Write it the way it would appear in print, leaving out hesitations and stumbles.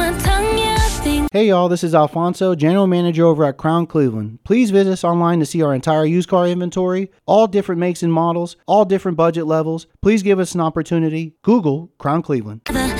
my tongue, yeah, I think. Hey y'all, this is Alfonso, General Manager over at Crown Cleveland. Please visit us online to see our entire used car inventory, all different makes and models, all different budget levels. Please give us an opportunity. Google Crown Cleveland.